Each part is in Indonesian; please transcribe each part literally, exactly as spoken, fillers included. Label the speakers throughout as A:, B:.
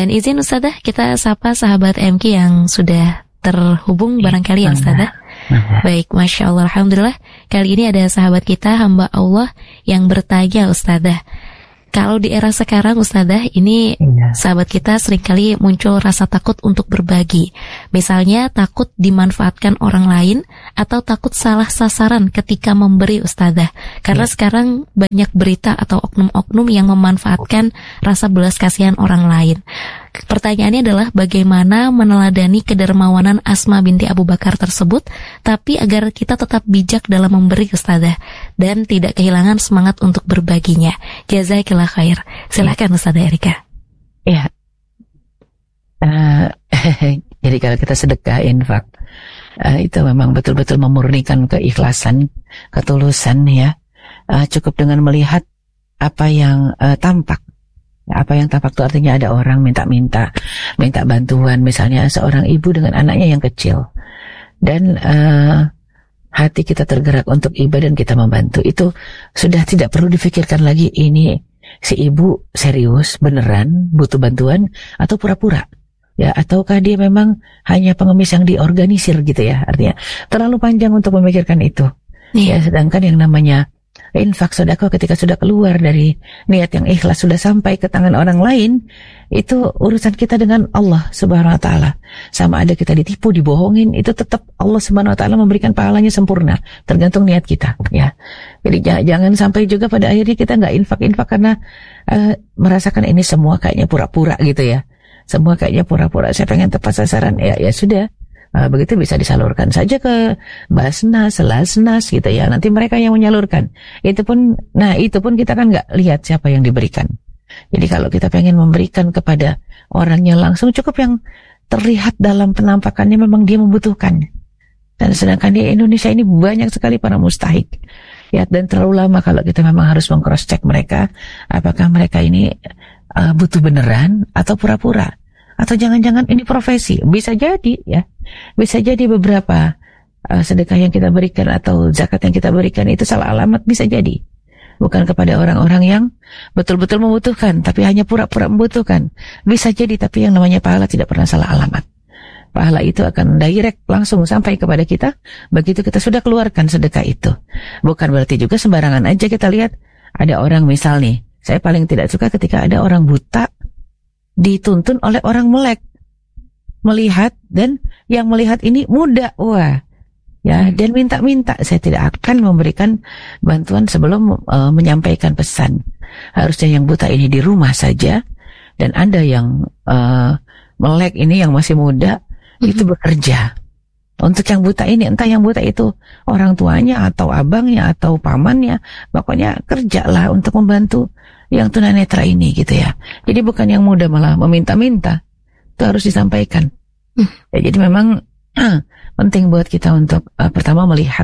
A: Dan izin Ustazah, kita sapa sahabat M K yang sudah terhubung barangkali ya Ustazah. Baik, Masya Allah, Alhamdulillah. Kali ini ada sahabat kita, hamba Allah, yang bertanya Ustazah. Kalau di era sekarang Ustazah, ini ya, sahabat kita seringkali muncul rasa takut untuk berbagi. Misalnya takut dimanfaatkan orang lain atau takut salah sasaran ketika memberi Ustazah. Karena ya, sekarang banyak berita atau oknum-oknum yang memanfaatkan rasa belas kasihan orang lain. Pertanyaannya adalah bagaimana meneladani kedermawanan Asma binti Abu Bakar tersebut, tapi agar kita tetap bijak dalam memberi Ustazah dan tidak kehilangan semangat untuk berbaginya. Jazakallah khair. Silakan Ustazah Erika.
B: Ya. Uh, jadi kalau kita sedekah infak, uh, itu memang betul-betul memurnikan keikhlasan, ketulusan ya. Uh, cukup dengan melihat apa yang uh, tampak. Apa yang tampak itu artinya ada orang minta-minta, minta bantuan, misalnya seorang ibu dengan anaknya yang kecil, dan uh, hati kita tergerak untuk iba dan kita membantu. Itu sudah tidak perlu difikirkan lagi ini si ibu serius beneran butuh bantuan atau pura-pura, ya, ataukah dia memang hanya pengemis yang diorganisir gitu ya. Artinya terlalu panjang untuk memikirkan itu. Ya, sedangkan yang namanya infak sedekah ketika sudah keluar dari niat yang ikhlas, sudah sampai ke tangan orang lain, itu urusan kita dengan Allah Subhanahu wa taala. Sama ada kita ditipu, dibohongin, itu tetap Allah Subhanahu wa taala memberikan pahalanya sempurna, tergantung niat kita, ya. Jadi jangan sampai juga pada akhirnya kita nggak infak-infak karena uh, merasakan ini semua kayaknya pura-pura gitu ya. Semua kayaknya pura-pura, saya pengen tepat sasaran, ya ya sudah. Uh, begitu bisa disalurkan saja ke Basnas, Lasnas gitu ya. Nanti mereka yang menyalurkan. Itu pun, nah itu pun kita kan nggak lihat siapa yang diberikan. Jadi kalau kita pengen memberikan kepada orangnya langsung, cukup yang terlihat dalam penampakannya memang dia membutuhkan. Dan sedangkan di Indonesia ini banyak sekali para mustahik. Ya, dan terlalu lama kalau kita memang harus meng-cross check mereka, apakah mereka ini uh, butuh beneran atau pura-pura. Atau jangan-jangan ini profesi, bisa jadi ya, bisa jadi beberapa uh, sedekah yang kita berikan atau zakat yang kita berikan itu salah alamat, bisa jadi bukan kepada orang-orang yang betul-betul membutuhkan, tapi hanya pura-pura membutuhkan, bisa jadi. Tapi yang namanya pahala tidak pernah salah alamat. Pahala itu akan direct langsung sampai kepada kita begitu kita sudah keluarkan sedekah itu. Bukan berarti juga sembarangan aja kita lihat ada orang, misal nih, saya paling tidak suka ketika ada orang buta dituntun oleh orang melek, melihat, dan yang melihat ini muda, wah, ya, dan minta-minta. Saya tidak akan memberikan bantuan sebelum uh, menyampaikan pesan. Harusnya yang buta ini di rumah saja, dan Anda yang uh, melek ini yang masih muda, mm-hmm. itu bekerja. Untuk yang buta ini, entah yang buta itu orang tuanya atau abangnya atau pamannya, pokoknya kerjalah untuk membantu yang tunanetra ini gitu ya. Jadi bukan yang muda malah meminta-minta, itu harus disampaikan. Hmm. Ya, jadi memang uh, penting buat kita untuk uh, pertama melihat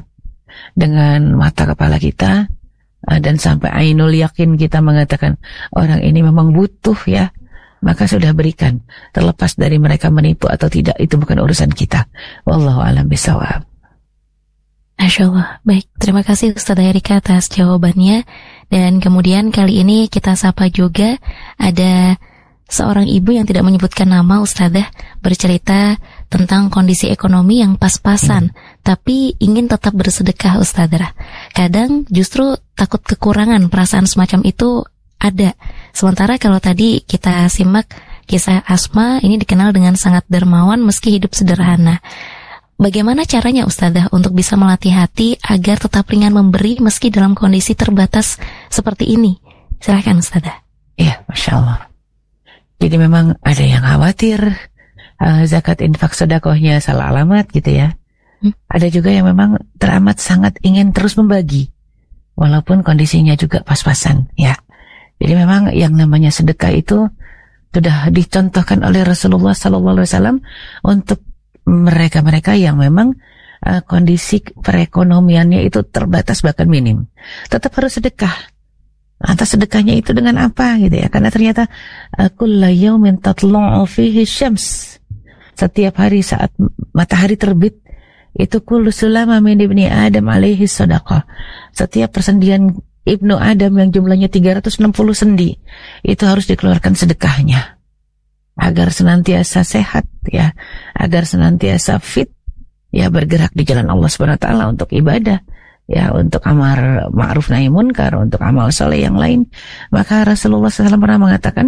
B: dengan mata kepala kita, uh, dan sampai ainul yakin kita mengatakan orang ini memang butuh ya, maka sudah berikan. Terlepas dari mereka menipu atau tidak, itu bukan urusan kita. Wallahu a'lam bishawab.
A: Masya Allah. Baik, terima kasih Ustazah Erika atas jawabannya. Dan kemudian kali ini kita sapa juga ada seorang ibu yang tidak menyebutkan nama Ustazah, bercerita tentang kondisi ekonomi yang pas-pasan, hmm. tapi ingin tetap bersedekah Ustazah. Kadang justru takut kekurangan, perasaan semacam itu ada. Sementara kalau tadi kita simak kisah Asma, ini dikenal dengan sangat dermawan meski hidup sederhana. Bagaimana caranya Ustazah untuk bisa melatih hati agar tetap ringan memberi meski dalam kondisi terbatas seperti ini? Silakan Ustazah.
B: Iya, Masya Allah. Jadi memang ada yang khawatir uh, zakat infak sedekahnya salah alamat gitu ya. Hmm? Ada juga yang memang teramat sangat ingin terus membagi, walaupun kondisinya juga pas-pasan ya. Jadi memang yang namanya sedekah itu sudah dicontohkan oleh Rasulullah sallallahu alaihi wasallam untuk mereka-mereka yang memang uh, kondisi perekonomiannya itu terbatas bahkan minim, tetap harus sedekah. Atas sedekahnya itu dengan apa gitu ya? Karena ternyata kullu yaumin tatlu'u fihi syams. Setiap hari saat matahari terbit itu kullu sulama min ibni Adam alaihi sadaqah. Setiap persendian Ibnu Adam yang jumlahnya tiga ratus enam puluh sendi itu harus dikeluarkan sedekahnya. agar senantiasa sehat ya, agar senantiasa fit ya, bergerak di jalan Allah Subhanahu wa taala untuk ibadah ya, untuk amar ma'ruf nahi munkar, untuk amal soleh yang lain. Maka Rasulullah shallallahu alaihi wasallam pernah mengatakan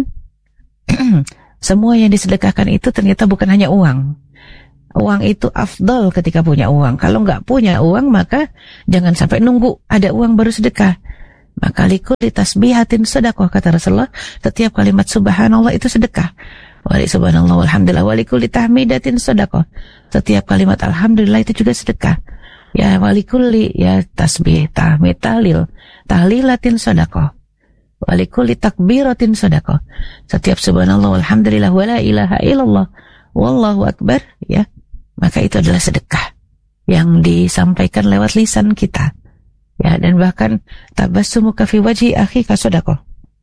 B: semua yang disedekahkan itu ternyata bukan hanya uang. Uang itu afdal ketika punya uang. Kalau nggak punya uang maka jangan sampai nunggu ada uang baru sedekah. Maka likulli tasbihatin sedekah, kata Rasulullah, setiap kalimat subhanallah itu sedekah. Wali subhanallah walhamdulillah walikulli tahmidatin sedekah, setiap kalimat alhamdulillah itu juga sedekah. Ya walikulli ya tasbih tahmid tahlil tahlilatin sedekah, walikulli takbiratin sedekah, setiap subhanallah walhamdulillah wala ilaha illallah wallahu akbar ya, maka itu adalah sedekah yang disampaikan lewat lisan kita ya. Dan bahkan tabassumuka fi wajhi akhika sedekah,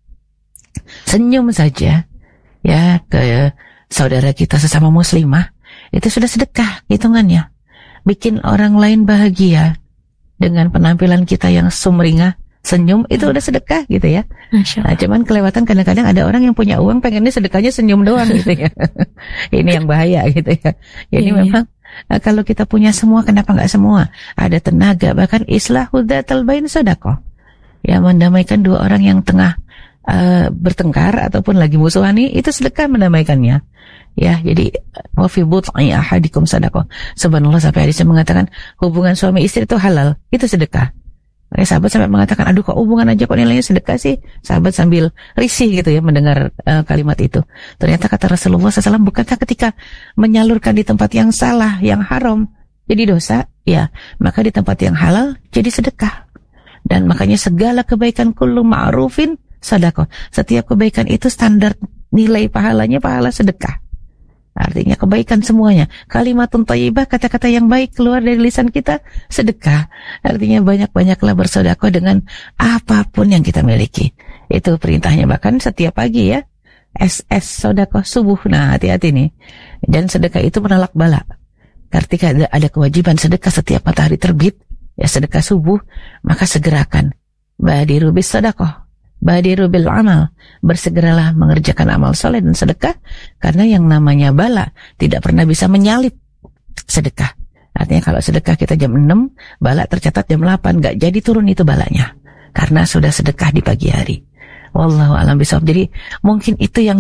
B: senyum saja ya ke saudara kita sesama muslimah itu sudah sedekah hitungannya. Bikin orang lain bahagia dengan penampilan kita yang sumringah, senyum, itu udah sedekah gitu ya. Nah, cuman kelewatan kadang-kadang ada orang yang punya uang pengennya sedekahnya senyum doang gitu ya. Ini yang bahaya gitu ya. Jadi yeah, memang yeah. Kalau kita punya semua, kenapa nggak semua? Ada tenaga, bahkan islahu dzatal bain sedekah ya, mendamaikan dua orang yang tengah Uh, bertengkar ataupun lagi musuhani, itu sedekah mendamaikannya ya. Jadi wa fi but'i ahadikum sadaqah. Subhanallah, sampai hadisnya mengatakan hubungan suami istri itu halal, itu sedekah. Makanya sahabat sampai mengatakan, aduh kok hubungan aja kok nilainya sedekah sih. Sahabat sambil risih gitu ya mendengar uh, kalimat itu. Ternyata kata Rasulullah shallallahu alaihi wasallam, bukankah ketika menyalurkan di tempat yang salah, yang haram, jadi dosa ya, maka di tempat yang halal jadi sedekah. Dan makanya segala kebaikan kullu ma'rufin sedekah, setiap kebaikan itu standar nilai pahalanya pahala sedekah. Artinya kebaikan semuanya. Kalimatun thayyibah, kata-kata yang baik keluar dari lisan kita, sedekah. Artinya banyak-banyaklah bersedekah dengan apapun yang kita miliki. Itu perintahnya bahkan setiap pagi ya. S S sedekah subuh. Nah, hati-hati nih. Dan sedekah itu menolak bala. Ketika ada, ada kewajiban sedekah setiap matahari terbit, ya sedekah subuh, maka segerakan. Badiru bis sedekah, badiru bil amal, bersegeralah mengerjakan amal soleh dan sedekah, karena yang namanya bala tidak pernah bisa menyalip sedekah. Artinya kalau sedekah kita jam enam, bala tercatat jam delapan, gak jadi turun itu balanya, karena sudah sedekah di pagi hari. Wallahu a'lam bishawab. Jadi mungkin itu yang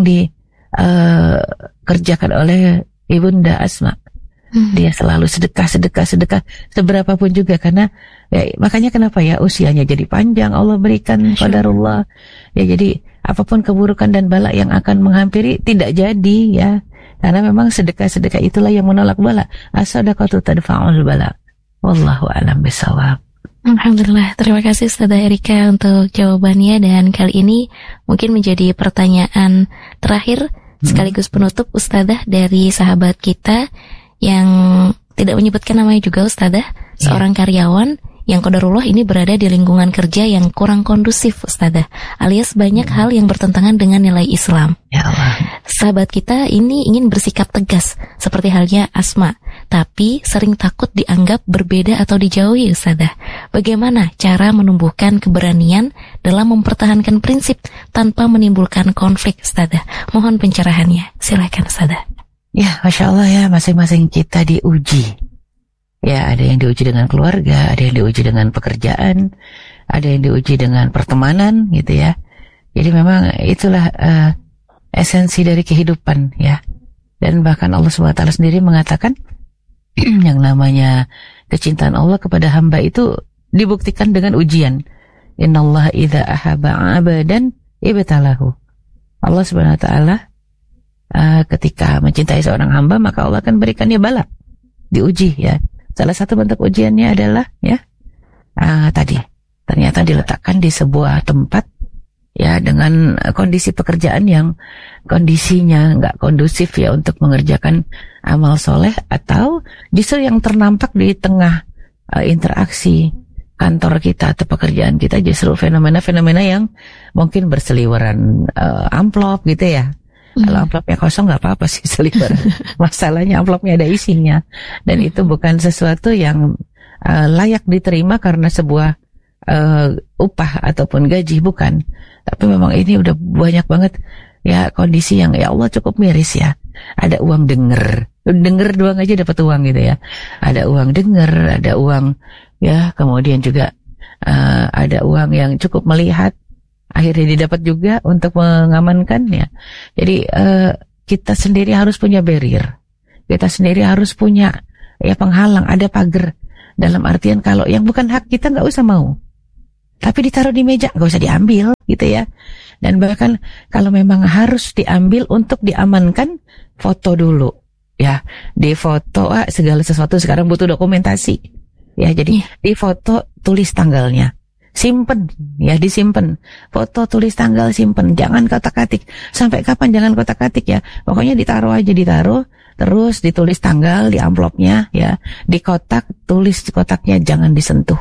B: dikerjakan uh, oleh Ibunda Asma. Dia selalu sedekah, sedekah, sedekah, seberapapun juga, karena ya, makanya kenapa ya usianya jadi panjang, Allah berikan qadarullah ya. Jadi apapun keburukan dan bala yang akan menghampiri tidak jadi ya, karena memang sedekah-sedekah itulah yang menolak bala. As-sadaqatu tadfa'ul bala. Wallahu a'lam bishawab.
A: Alhamdulillah, terima kasih Ustazah Erika untuk jawabannya, dan kali ini mungkin menjadi pertanyaan terakhir sekaligus penutup Ustazah dari sahabat kita yang tidak menyebutkan namanya juga Ustazah, seorang karyawan yang qadarullah ini berada di lingkungan kerja yang kurang kondusif Ustazah, alias banyak hal yang bertentangan dengan nilai Islam.
B: Ya Allah.
A: Sahabat kita ini ingin bersikap tegas seperti halnya Asma, tapi sering takut dianggap berbeda atau dijauhi Ustazah. Bagaimana cara menumbuhkan keberanian dalam mempertahankan prinsip tanpa menimbulkan konflik Ustazah? Mohon pencerahannya, silakan Ustazah.
B: Ya, Masya Allah ya, masing-masing kita diuji. Ya, ada yang diuji dengan keluarga, ada yang diuji dengan pekerjaan, ada yang diuji dengan pertemanan gitu ya. Jadi memang itulah uh, esensi dari kehidupan ya. Dan bahkan Allah subhanahu wa taala sendiri mengatakan yang namanya kecintaan Allah kepada hamba itu dibuktikan dengan ujian. Innallaha idza ahaba 'abadan ibtalahu. Allah subhanahu wa taala Uh, ketika mencintai seorang hamba, maka Allah akan berikannya bala, diuji ya. Salah satu bentuk ujiannya adalah ya uh, tadi ternyata diletakkan di sebuah tempat ya dengan kondisi pekerjaan yang kondisinya nggak kondusif ya untuk mengerjakan amal soleh, atau justru yang ternampak di tengah uh, interaksi kantor kita atau pekerjaan kita justru fenomena-fenomena yang mungkin berseliweran uh, amplop gitu ya. Kalau amplopnya kosong nggak apa-apa sih seliweran. Masalahnya amplopnya ada isinya, dan itu bukan sesuatu yang uh, layak diterima karena sebuah uh, upah ataupun gaji, bukan. Tapi memang ini udah banyak banget ya kondisi yang ya Allah cukup miris ya. Ada uang denger, denger doang aja dapat uang gitu ya. Ada uang denger, ada uang ya, kemudian juga uh, ada uang yang cukup melihat, akhirnya didapat juga untuk mengamankan ya. Jadi uh, kita sendiri harus punya barrier, kita sendiri harus punya ya penghalang, ada pagar. Dalam artian kalau yang bukan hak kita nggak usah mau, tapi ditaruh di meja nggak usah diambil gitu ya. Dan bahkan kalau memang harus diambil untuk diamankan, foto dulu ya, di foto ah, segala sesuatu sekarang butuh dokumentasi ya. Jadi yeah. di foto tulis tanggalnya, simpen ya, disimpan foto, tulis tanggal, simpen, jangan kotak-katik. Sampai kapan jangan kotak-katik ya, pokoknya ditaruh aja, ditaruh terus ditulis tanggal di amplopnya ya, di kotak tulis di kotaknya, jangan disentuh.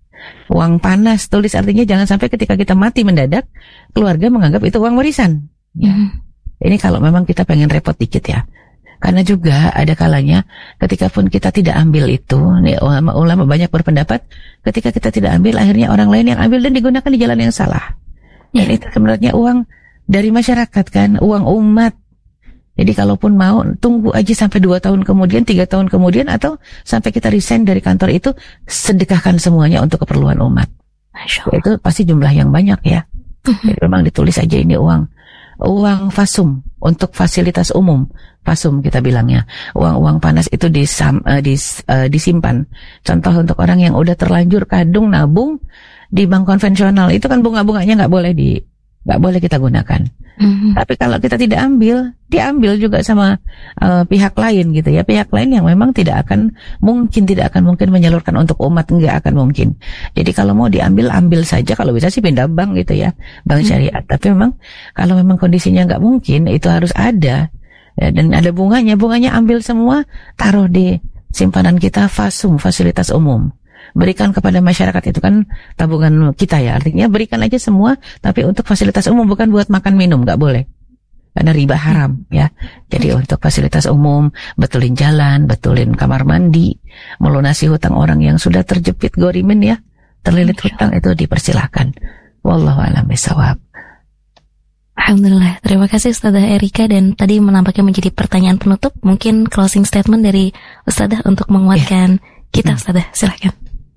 B: Uang panas tulis, artinya jangan sampai ketika kita mati mendadak keluarga menganggap itu uang warisan ya. Mm. Ini kalau memang kita pengen repot dikit ya. Karena juga ada kalanya ketika pun kita tidak ambil itu, nih ulama-ulama banyak berpendapat ketika kita tidak ambil, akhirnya orang lain yang ambil dan digunakan di jalan yang salah. Dan yeah. itu sebenarnya uang dari masyarakat kan, uang umat. Jadi kalaupun mau, tunggu aja sampai dua tahun kemudian, tiga tahun kemudian, atau sampai kita resign dari kantor itu, sedekahkan semuanya untuk keperluan umat. Masya Allah. Itu pasti jumlah yang banyak ya. Jadi memang ditulis aja ini uang, uang fasum untuk fasilitas umum, fasum kita bilangnya. Uang-uang panas itu disam, uh, dis, uh, disimpan. Contoh untuk orang yang udah terlanjur kadung nabung di bank konvensional, itu kan bunga-bunganya nggak boleh di, nggak boleh kita gunakan. Mm-hmm. Tapi kalau kita tidak ambil, diambil juga sama uh, pihak lain gitu ya, pihak lain yang memang tidak akan mungkin tidak akan mungkin menyalurkan untuk umat, enggak akan mungkin. Jadi kalau mau diambil, ambil saja, kalau bisa sih pindah bank gitu ya, bank syariah. Mm-hmm. Tapi memang kalau memang kondisinya nggak mungkin, itu harus ada ya, dan ada bunganya, bunganya ambil semua, taruh di simpanan kita, fasum, fasilitas umum. Berikan kepada masyarakat, itu kan tabungan kita ya, artinya berikan aja semua, tapi untuk fasilitas umum, bukan buat makan minum, nggak boleh, karena riba haram ya. Jadi untuk fasilitas umum, betulin jalan, betulin kamar mandi, melunasi hutang orang yang sudah terjepit gorimin ya, terlilit hutang, itu dipersilahkan. Wallahu a'lam bishawab.
A: Alhamdulillah, terima kasih Ustazah Erika, dan tadi menampaknya menjadi pertanyaan penutup, mungkin closing statement dari Ustazah untuk menguatkan yeah. kita. Ustazah, silakan.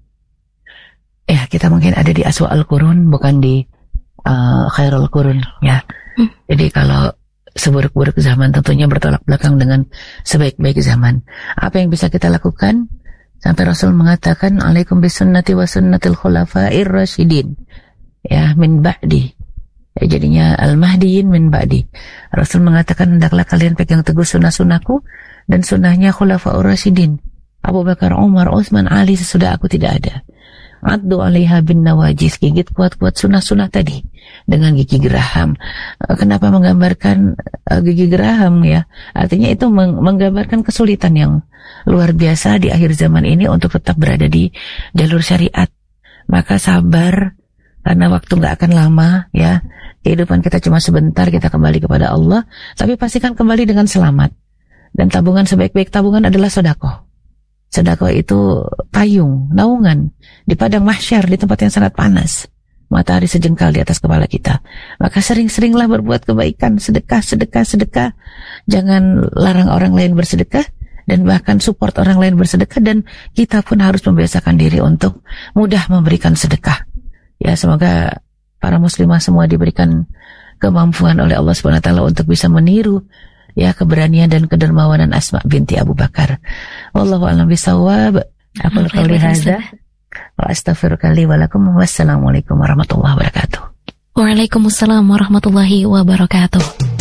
B: Ya, kita mungkin ada di aswa al-qurun, bukan di uh, khairul qurun ya. Hmm. Jadi kalau seburuk-buruk zaman tentunya bertolak belakang dengan sebaik-baik zaman. Apa yang bisa kita lakukan? Sampai Rasul mengatakan, alaikum bisunnati wa sunnatil khulafa'ir rasyidin ya, min ba'di. Ya, jadinya al-mahdiyin min ba'di. Rasul mengatakan, hendaklah kalian pegang teguh sunnah-sunnahku dan sunnahnya khulafa'ur rasyidin, Abu Bakar, Umar, Utsman, Ali sesudah aku tidak ada. Addu alaiha bin nawajis, gigit kuat-kuat sunnah-sunnah tadi dengan gigi geraham. Kenapa menggambarkan uh, gigi geraham ya? Artinya itu meng- menggambarkan kesulitan yang luar biasa di akhir zaman ini untuk tetap berada di jalur syariat. Maka sabar, karena waktu nggak akan lama ya. Kehidupan kita cuma sebentar, kita kembali kepada Allah, tapi pastikan kembali dengan selamat. Dan tabungan sebaik-baik tabungan adalah sedekah. Sedekah itu payung, naungan di padang mahsyar, di tempat yang sangat panas, matahari sejengkal di atas kepala kita. Maka sering-seringlah berbuat kebaikan, sedekah, sedekah, sedekah. Jangan larang orang lain bersedekah, dan bahkan support orang lain bersedekah, dan kita pun harus membiasakan diri untuk mudah memberikan sedekah. Ya, semoga para muslimah semua diberikan kemampuan oleh Allah subhanahu wa taala untuk bisa meniru ya keberanian dan kedermawanan Asma binti Abu Bakar. Wallahu a'lam bishawab. Aku qouli hadza wa astaghfiruka li wa lakum. Wassalamualaikum warahmatullahi wabarakatuh.
A: Waalaikumsalam warahmatullahi wabarakatuh.